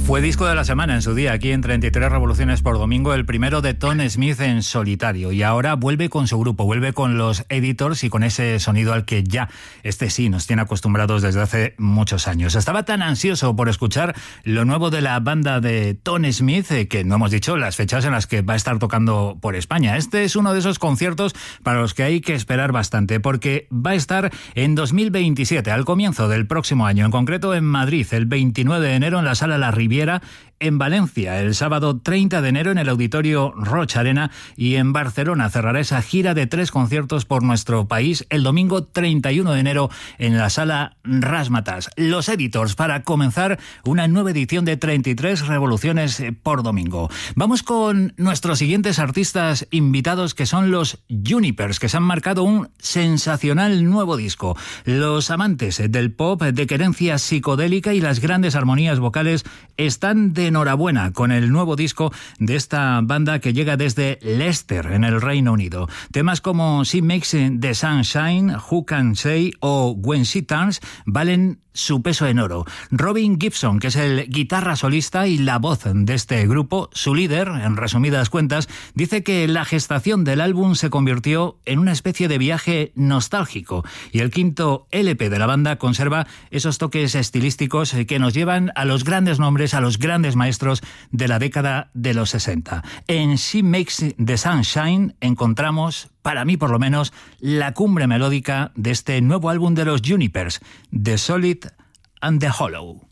Fue disco de la semana en su día, aquí en 33 Revoluciones por Domingo, el primero de Tom Smith en solitario. Y ahora vuelve con su grupo, vuelve con los Editors y con ese sonido al que ya sí nos tiene acostumbrados desde hace muchos años. Estaba tan ansioso por escuchar lo nuevo de la banda de Tom Smith que no hemos dicho las fechas en las que va a estar tocando por España. Este es uno de esos conciertos para los que hay que esperar bastante, porque va a estar en 2027, al comienzo del próximo año, en concreto en Madrid, el 29 de enero en la Sala La Riviera, en Valencia el sábado 30 de enero en el Auditorio Roch Arena y en Barcelona cerrará esa gira de 3 conciertos por nuestro país el domingo 31 de enero en la Sala Razzmatazz. Los Editors para comenzar una nueva edición de 33 Revoluciones por Domingo. Vamos con nuestros siguientes artistas invitados, que son los Junipers, que se han marcado un sensacional nuevo disco. Los amantes del pop, de querencia psicodélica y las grandes armonías vocales están de enhorabuena con el nuevo disco de esta banda que llega desde Leicester, en el Reino Unido. Temas como She Makes the Sun Shine, Who Can Say o When She Turns valen su peso en oro. Robin Gibson, que es el guitarra solista y la voz de este grupo, su líder, en resumidas cuentas, dice que la gestación del álbum se convirtió en una especie de viaje nostálgico y el quinto LP de la banda conserva esos toques estilísticos que nos llevan a los grandes nombres, a los grandes maestros de la década de los 60. En She Makes the Sun Shine encontramos, para mí por lo menos, la cumbre melódica de este nuevo álbum de los Junipers, The Solid and the Hollow.